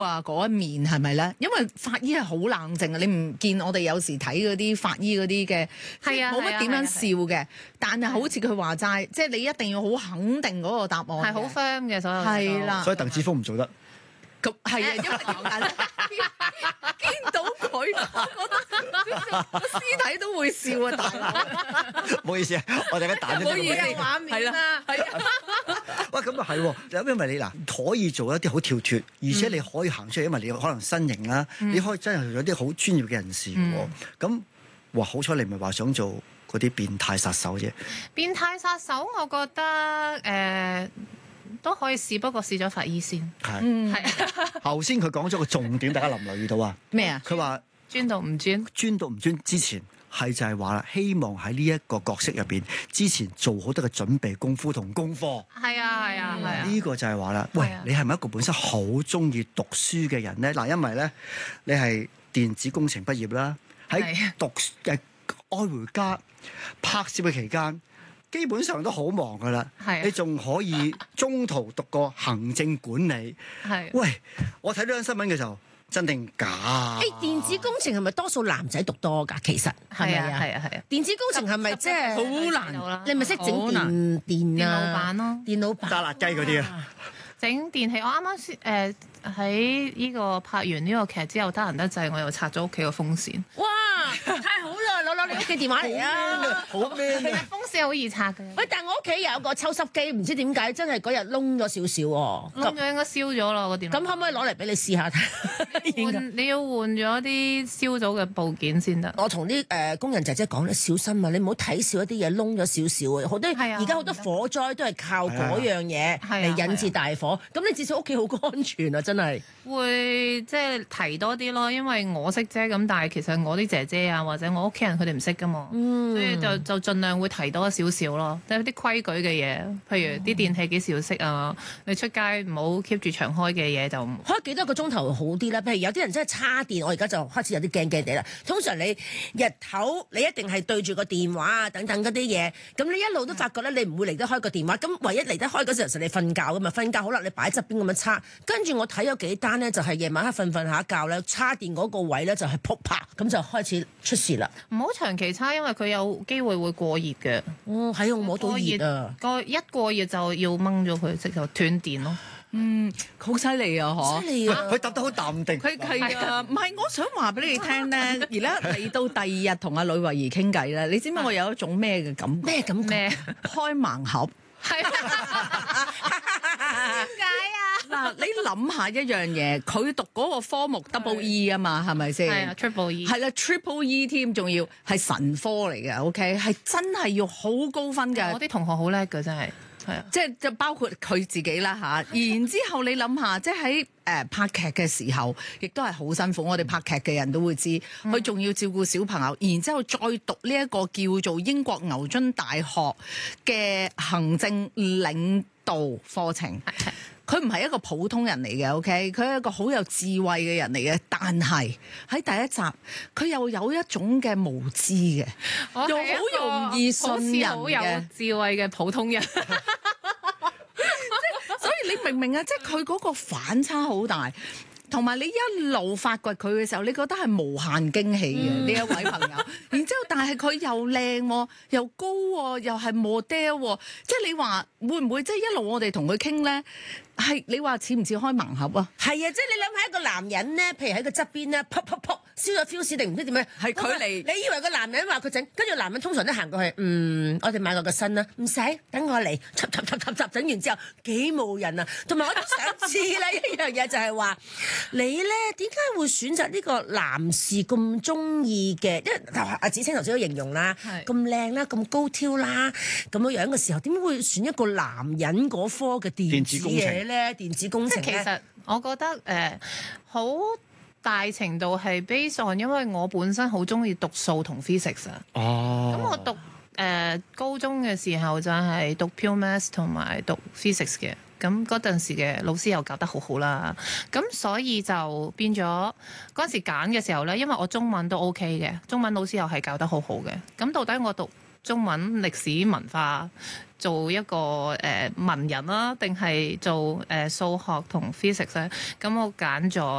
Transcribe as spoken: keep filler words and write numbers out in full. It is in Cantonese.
啊嗰一面係咪咧？因為法醫係好冷靜啊，你唔見我哋有時睇嗰啲法醫嗰啲嘅， 係啊， 冇乜點樣笑嘅。但係好似佢話齋，即係你一定要好肯定嗰個答案， 係好 firm 嘅所有。 係啦， 所以鄧志峰唔做得。 咁係啊，因為點解咧？見到佢，我覺得個屍體都會笑啊！大佬， 唔好意思啊，我哋而家彈咗唔好意思， 啲畫面啦，係啊。 喂，咁啊係喎，因為你嗱可以做一啲好跳脱，而且你可以行出嚟，因為你可能身形啦， 嗯、 你可以真係有啲好專業嘅人士喎。咁、嗯，哇！好彩你唔係話想做嗰啲變態殺手啫。 變態殺手，我覺得誒。呃都可以試，不過試咗法醫先。 係， 嗯， 係。 頭先佢講咗個重點，大家留唔留意到啊？ 咩啊？ 佢話專到唔專， 專到唔專之前係就係話啦，希望喺呢一個角色入邊之前做好多嘅準備功夫同功課。 係啊係啊係啊！ 呢個就係話啦，喂，你係咪一個本身好中意讀書嘅人咧？嗱，因為咧你係電子工程畢業啦，喺讀嘅愛回家拍攝嘅期間。基本上都好忙噶啦， 啊、 你仲可以中途讀個行政管理。 係、啊， 喂，我睇呢張新聞嘅時候，真定假？ 誒，電子工程係咪多數男仔讀多㗎？其實係咪啊？ 係啊係啊！ 電子工程係咪即係好難？ 你咪識整電電啊？ 電腦板咯， 電腦板炸辣雞嗰啲啊！ 整電器，我啱啱先誒喺呢個拍完呢個劇之後，得閒得滯，我又拆咗屋企個風扇。 哇！太好啦，攞攞你屋企電話嚟啊！ 好咩？ 其實風扇好易拆嘅。 喂，但係我屋企有個抽濕機，唔知點解真係嗰日燶咗少少喎。 燶咗應該燒咗咯個電腦。 咁可唔可以攞嚟俾你試下睇？ 換你要換咗啲燒咗嘅部件先得。 我同啲誒工人姐姐講咧，小心啊！你唔好睇少一啲嘢燶咗少少啊！好多而家好多火災都係靠嗰樣嘢嚟引致大火。咁你至少屋企好安全啊！真係會即係提多啲咯，因為我識啫，咁但係其實我啲姐姐啊或者我屋企人佢哋唔識噶嘛，嗯、所以就就盡量會提多少少咯，即係啲規矩嘅嘢，譬如啲電器幾時要熄啊，你出街唔好 keep 住長開嘅嘢就開幾多個鐘頭好啲咧？譬如有啲人真係叉電，我而家就開始有啲驚驚地啦。通常你日頭你一定係對住個電話啊等等嗰啲嘢，咁你一路都發覺咧，你唔會離得開個電話。咁唯一離得開嗰時候就你瞓覺㗎嘛，瞓覺好啦，你擺側邊咁樣叉，跟住我睇咗幾單咧，就係夜晚黑瞓瞓下覺咧，叉電嗰個位咧就係噗啪，咁就開始出事啦。 唔好長期叉，因為佢有機會會過熱嘅。 哦，係啊，我摸到熱啊， 個一過熱就要掹咗佢，即就斷電咯。 嗯，好犀利啊！嗬， 犀利啊！ 佢答得好淡定。 佢係啊，唔係我想話俾你聽咧。而家嚟到第二日同阿呂慧儀傾偈咧，你知唔知我有一種咩嘅感覺？ 咩感覺？ 咩？ 開盲盒。 係點解啊？ 嗱，你諗下一樣嘢，佢讀嗰個科目 double E 啊嘛，係咪先？ 係啊 ，triple E 係啦，triple E 添，仲要係神科嚟嘅，OK，係真係要好高分嘅。 我啲同學好叻嘅，真係。係啊， 即係就包括佢自己啦嚇，然之後你諗下，即係喺誒拍劇嘅時候，亦都係好辛苦。我哋拍劇嘅人都會知，佢仲要照顧小朋友，然之後再讀呢一個叫做英國牛津大學嘅行政領導課程。佢唔係一個普通人嚟嘅 ，OK，佢係一個好有智慧嘅人嚟嘅，但係喺第一集佢又有一種嘅無知嘅，又好容易信人嘅， 好有智慧嘅普通人。 所以你明唔明啊？即係佢嗰個反差好大。同埋你一路發掘佢嘅時候，你覺得係無限驚喜嘅呢、嗯、一位朋友。然之後，但係佢又靚又高又係 model， 即係你話會唔會即係一路我哋同佢傾咧？係你話似唔似開盲盒啊？ 係啊，即係你諗下一個男人咧，譬如喺個側邊咧，噗噗噗燒咗 fuse 定唔知點樣？係佢嚟。你以為個男人話佢整，跟住男人通常都行過去，嗯，我哋買個個身啦，唔使等我嚟，插插插插插整完之後幾冇人啊！同埋我都想知咧一樣嘢就係話。你咧點解會選擇呢個男士咁中意嘅？因為阿芷菁頭先都形容啦，咁靚啦，咁高挑啦，咁樣樣嘅時候，點會選一個男人嗰科嘅電子嘢咧？電子工程咧？ 其實我覺得誒，好、呃、大程度係 based on，因為我本身好中意讀數同 physics 啊。哦。咁我讀誒、呃、高中嘅時候就係讀 pure maths 同埋讀 physics 嘅。咁嗰陣時嘅老師又教得好好啦，咁所以就變咗嗰陣時揀嘅時候咧，因為我中文都 OK 嘅，中文老師又係教得好好嘅。咁到底我讀中文歷史文化，做一個誒、呃、文人啦，定係做誒、呃、數學同 physics 咧？咁我揀咗